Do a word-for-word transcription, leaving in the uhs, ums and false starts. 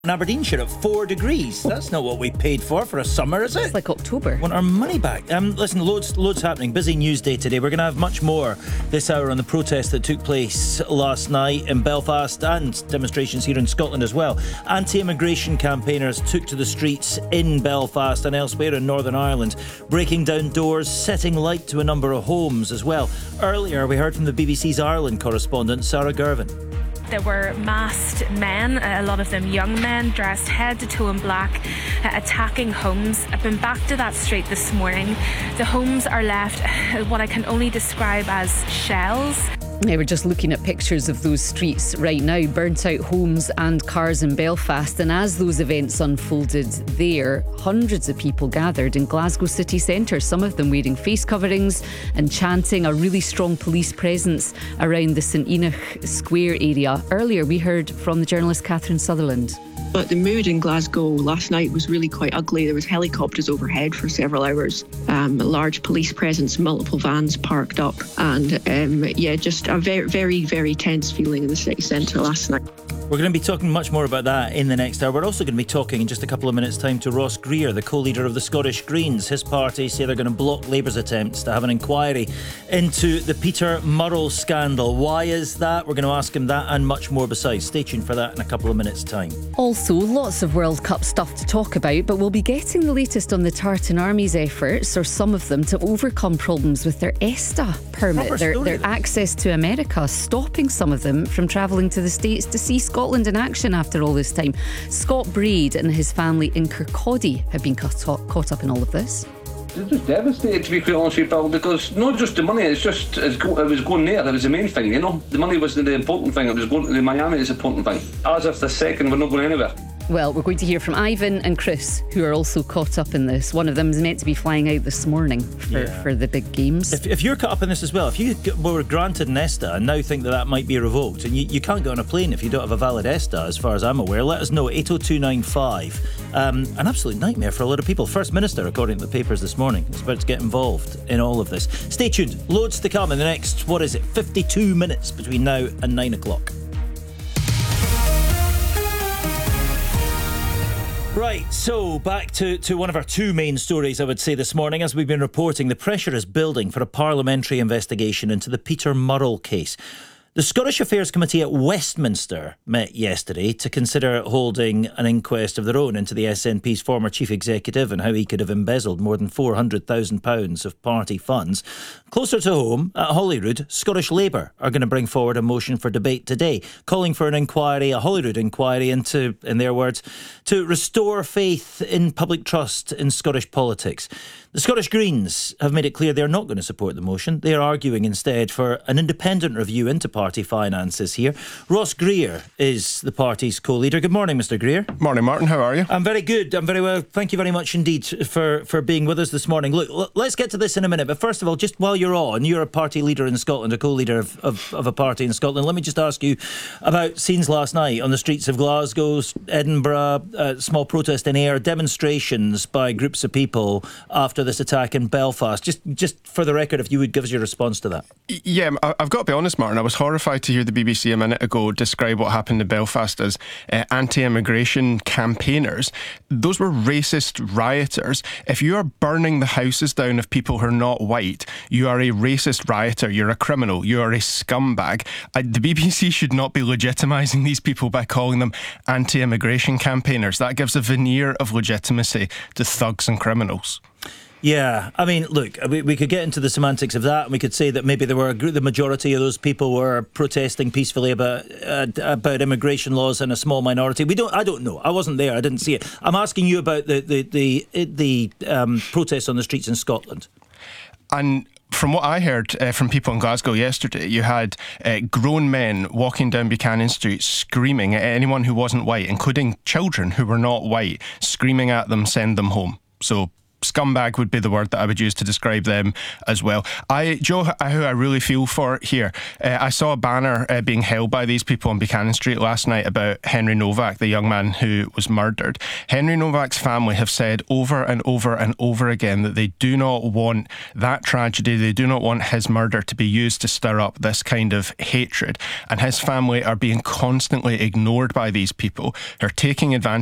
In Aberdeenshire at four degrees. That's not what we paid for for a summer, is it? It's like October. Want our money back. Um, listen, loads, loads happening. Busy news day today. We're going to have much more this hour on the protest that took place last night in Belfast and demonstrations here in Scotland as well. Anti-immigration campaigners took to the streets in Belfast and elsewhere in Northern Ireland, breaking down doors, setting light to a number of homes as well. Earlier, we heard from the B B C's Ireland correspondent, Sarah Girvin. There were masked men, a lot of them young men, dressed head to toe in black, uh, attacking homes. I've been back to that street this morning. The homes are left uh, what I can only describe as shells. Yeah, we're just looking at pictures of those streets right now, burnt out homes and cars in Belfast. And as those events unfolded there, hundreds of people gathered in Glasgow city centre, some of them wearing face coverings and chanting, a really strong police presence around the St Enoch Square area. Earlier we heard from the journalist Catherine Sutherland. But the mood in Glasgow last night was really quite ugly. There was helicopters overhead for several hours, um, a large police presence, multiple vans parked up, and um, yeah, just a very, very, very tense feeling in the city centre last night. We're going to be talking much more about that in the next hour. We're also going to be talking in just a couple of minutes' time to Ross Greer, the co-leader of the Scottish Greens. His party say they're going to block Labour's attempts to have an inquiry into the Peter Murrell scandal. Why is that? We're going to ask him that and much more besides. Stay tuned for that in a couple of minutes' time. Also, lots of World Cup stuff to talk about, but we'll be getting the latest on the Tartan Army's efforts, or some of them, to overcome problems with their ESTA permit, their, their access to America, stopping some of them from travelling to the States to see Scotland Scotland in action after all this time. Scott Braid and his family in Kirkcaldy have been caught, caught up in all of this. It's just devastated, to be quite honest with you, Bill, because not just the money, it's just it's go, it was going there, that was the main thing, you know. The money wasn't the important thing, it was going to the Miami is the important thing. As of the second, we're not going anywhere. Well, we're going to hear from Ivan and Chris, who are also caught up in this. One of them is meant to be flying out this morning for, yeah. for the big games. If, if you're caught up in this as well, if you were granted an ESTA and now think that that might be revoked, and you, you can't get on a plane if you don't have a valid ESTA, as far as I'm aware, let us know. eight oh two nine five. Um, an absolute nightmare for a lot of people. First Minister, according to the papers this morning, is about to get involved in all of this. Stay tuned. Loads to come in the next, what is it, fifty-two minutes between now and nine o'clock. Right, so back to, to one of our two main stories, I would say, this morning. As we've been reporting, the pressure is building for a parliamentary investigation into the Peter Murrell case. The Scottish Affairs Committee at Westminster met yesterday to consider holding an inquest of their own into the S N P's former chief executive and how he could have embezzled more than four hundred thousand pounds of party funds. Closer to home, at Holyrood, Scottish Labour are going to bring forward a motion for debate today, calling for an inquiry, a Holyrood inquiry into, in their words, to restore faith in public trust in Scottish politics. The Scottish Greens have made it clear they're not going to support the motion. They are arguing instead for an independent review into party finances here. Ross Greer is the party's co-leader. Good morning, Mr Greer. Morning, Martin. How are you? I'm very good. I'm very well. Thank you very much indeed for, for being with us this morning. Look, l- let's get to this in a minute. But first of all, just while you're on, you're a party leader in Scotland, a co-leader of, of, of a party in Scotland. Let me just ask you about scenes last night on the streets of Glasgow, Edinburgh, a small protest in Ayr, demonstrations by groups of people after this attack in Belfast. Just just for the record, if you would give us your response to that. Yeah, I've got to be honest, Martin, I was horrified to hear the B B C a minute ago describe what happened in Belfast as uh, anti-immigration campaigners. Those were racist rioters. If you are burning the houses down of people who are not white, you are a racist rioter, you're a criminal, you are a scumbag. I, the B B C should not be legitimising these people by calling them anti-immigration campaigners. That gives a veneer of legitimacy to thugs and criminals. Yeah, I mean, look, we, we could get into the semantics of that, and we could say that maybe there were a group, the majority of those people were protesting peacefully about uh, about immigration laws, and a small minority. We don't. I don't know. I wasn't there. I didn't see it. I'm asking you about the the the, the um, protests on the streets in Scotland. And from what I heard uh, from people in Glasgow yesterday, you had uh, grown men walking down Buchanan Street screaming at anyone who wasn't white, including children who were not white, screaming at them, send them home. So scumbag would be the word that I would use to describe them as well. I, Joe, who I really feel for here, uh, I saw a banner uh, being held by these people on Buchanan Street last night about Henry Novak, the young man who was murdered. Henry Novak's family have said over and over and over again that they do not want that tragedy, they do not want his murder to be used to stir up this kind of hatred. And his family are being constantly ignored by these people who are taking advantage